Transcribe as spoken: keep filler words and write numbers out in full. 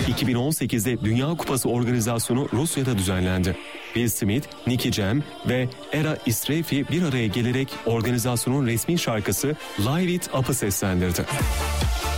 iki bin on sekizde Dünya Kupası organizasyonu Rusya'da düzenlendi. Will Smith, Nicky Jam ve Era Istrefi bir araya gelerek organizasyonun resmi şarkısı Live It Up'ı seslendirdi.